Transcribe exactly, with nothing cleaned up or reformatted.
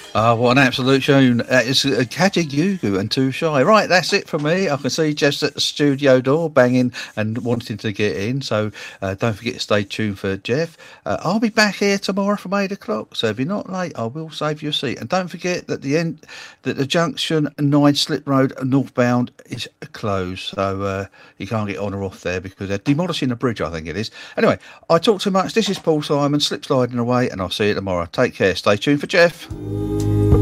Oh, what an absolute tune. Uh, it's uh, Kajagoogoo and Too Shy. Right, that's it for me. I can see Jeff's at the studio door banging and wanting to get in. So uh, don't forget to stay tuned for Jeff. Uh, I'll be back here tomorrow from eight o'clock. So if you're not late, I will save you a seat. And don't forget that the end, that the junction nine Slip Road northbound is closed. So uh, you can't get on or off there because they're demolishing the bridge, I think it is. Anyway, I talk too much. This is Paul Simon, slip sliding away, and I'll see you tomorrow. Take care. Stay tuned for Jeff.